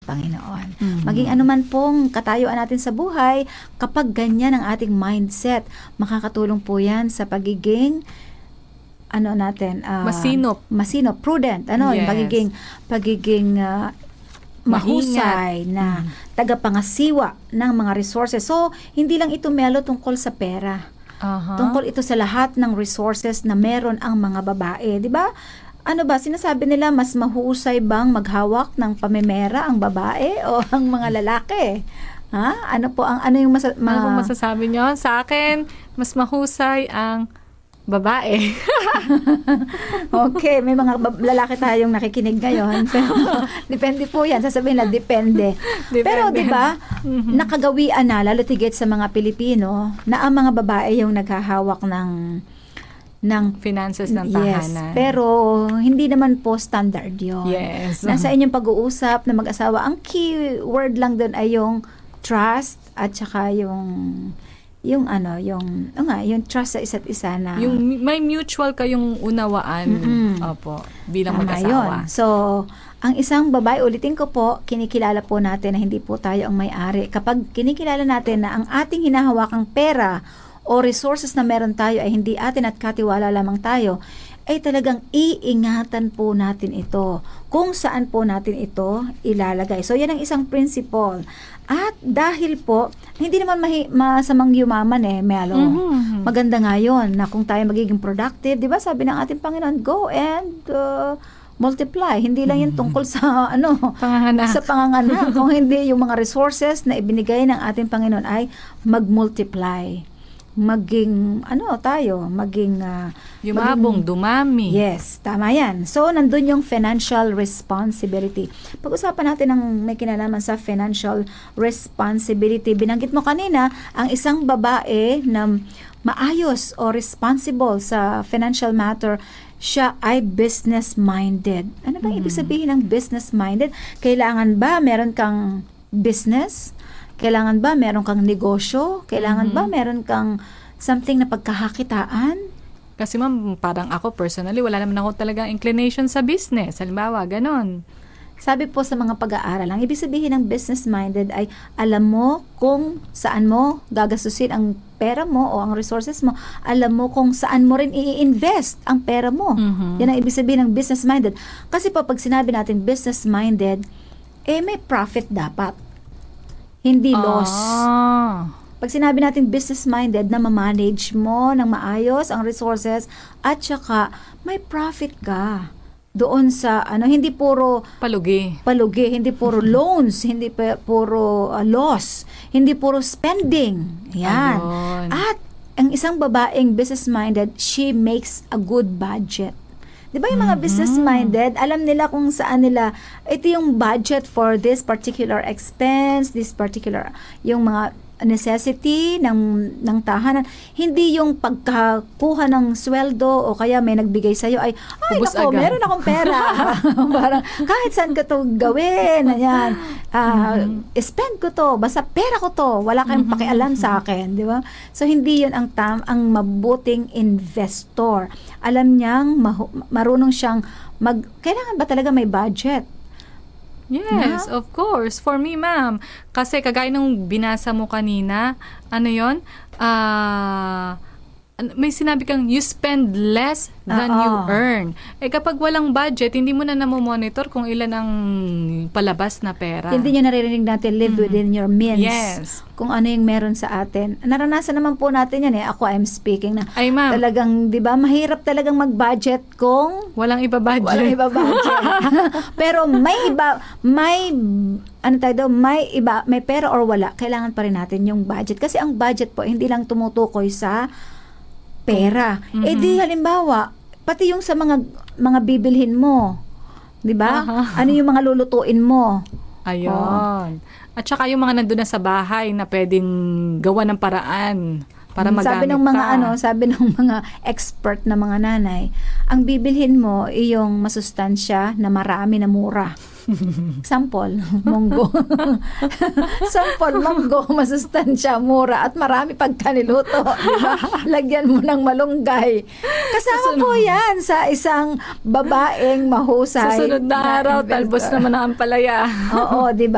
Panginoon. Maging anuman pong katayuan natin sa buhay, kapag ganyan ang ating mindset, makakatulong po yan sa pagiging masinop, prudent, yung pagiging mahusay na tagapangasiwa ng mga resources. So, hindi lang ito Melo tungkol sa pera. Tungkol ito sa lahat ng resources na meron ang mga babae. Di ba? Sinasabi nila mas mahusay bang maghawak ng pamemera ang babae o ang mga lalaki? Ano yung masasabi nyo? Sa akin, mas mahusay ang babae. Okay, may mga lalaki tayong nakikinig ngayon. Pero depende po yan. Sasabihin na depende. Pero di ba, nakagawian na, lalo tigit sa mga Pilipino, na ang mga babae yung naghahawak ng finances ng tahanan. Yes, pero hindi naman po standard yun. Yes. Nasa inyong pag-uusap na mag-asawa, ang key word lang doon ay yung trust at saka yung trust sa isa't isa na yung may mutual kayong unawaan. Opo, bilang mag-asawa. So, ang isang babae, ulitin ko po, kinikilala po natin na hindi po tayo ang may-ari. Kapag kinikilala natin na ang ating hinahawakang pera o resources na meron tayo ay hindi atin at katiwala lamang tayo, ay talagang iingatan po natin ito. Kung saan po natin ito ilalagay. So, yan ang isang principle. At dahil po, hindi naman masamang yumaman Melo. Maganda nga yun na kung tayo magiging productive, di ba sabi ng ating Panginoon, go and multiply. Hindi lang yun tungkol sa panganganak. Sa panganganak. Kung hindi yung mga resources na ibinigay ng ating Panginoon ay mag-multiply. Maging yumabong, dumami. Yes, tama yan. So, nandun yung financial responsibility. Pag-usapan natin ng may kinalaman sa financial responsibility. Binanggit mo kanina, ang isang babae na maayos o responsible sa financial matter, siya ay business-minded. Ano bang ibig sabihin ng business-minded? Kailangan ba meron kang business? Kailangan ba meron kang negosyo? Kailangan ba meron kang something na pagkakakitaan? Kasi ma'am, parang ako personally, wala naman ako talagang inclination sa business. Halimbawa, ganon. Sabi po sa mga pag-aaral, ang ibig sabihin ng business-minded ay alam mo kung saan mo gagastusin ang pera mo o ang resources mo. Alam mo kung saan mo rin i-invest ang pera mo. Yan ang ibig sabihin ng business-minded. Kasi po, pag sinabi natin business-minded, may profit dapat. Hindi loss. Pag sinabi natin business-minded, na ma-manage mo ng maayos ang resources at saka may profit ka doon sa hindi puro palugi, hindi puro loans, hindi puro loss, hindi puro spending. Yan. Ayun. At ang isang babaeng business-minded, she makes a good budget. Di ba yung mga business-minded, alam nila kung saan nila, ito yung budget for this particular expense, yung mga necessity ng tahanan. Hindi yung pagkakuha ng sweldo o kaya may nagbigay sa'yo ay meron akong pera. Parang kahit saan ko to gawin. Ayan. Spend ko to. Basta pera ko to. Wala kayong pakialam sa akin. Di ba? So, hindi yun ang mabuting investor. Alam niyang marunong siyang kailangan ba talaga may budget? Yes, of course. For me, ma'am. Kasi kagaya nung binasa mo kanina, may sinabi kang you spend less than you earn. Kapag walang budget, hindi mo na namomonitor kung ilan ang palabas na pera. Hindi nyo naririnig natin live within your means. Yes. Kung ano yung meron sa atin. Naranasan naman po natin yan Ako, I'm speaking na. Ay, ma'am. Talagang, di ba, mahirap talagang mag-budget kung walang iba-budget. Pero may pera or wala, kailangan pa rin natin yung budget. Kasi ang budget po, hindi lang tumutukoy sa pera. Di halimbawa, pati yung sa mga bibilhin mo, 'di ba? Ano yung mga lulutuin mo? Ayun. At saka yung mga nandun na sa bahay na pwedeng gawa ng paraan para magamit sabi ng mga expert na mga nanay, ang bibilhin mo ay yung masustansya na marami na mura. Sample, munggo. Masustansya, mura, at marami pagka niluto. Diba? Lagyan mo ng malunggay. Kasama po yan sa isang babaeng mahusay. Susunod na araw, talbos naman ang ampalaya. Oo, diba?